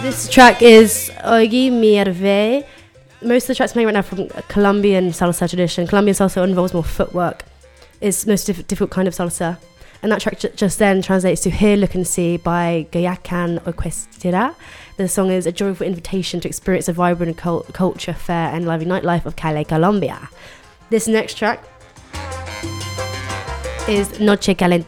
This track is Ogi Mierve. Most of the tracks playing right now from Colombian salsa tradition. Colombian salsa involves more footwork. It's the most difficult kind of salsa. And that track just then translates to Hear, Look and See by Gayacan Orquestra. The song is a joyful invitation to experience a vibrant culture, fair and lively nightlife of Cali, Colombia. This next track is Noche Caliente